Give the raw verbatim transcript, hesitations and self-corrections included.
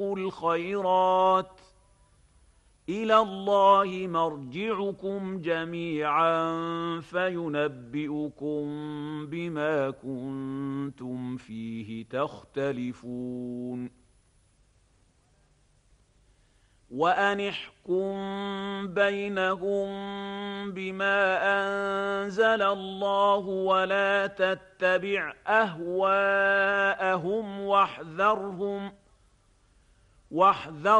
الخيرات إلى الله مرجعكم جميعا فينبئكم بما كنتم فيه تختلفون وأن احكم بينهم بما أنزل الله ولا تتبع أهواءهم واحذرهم واحذر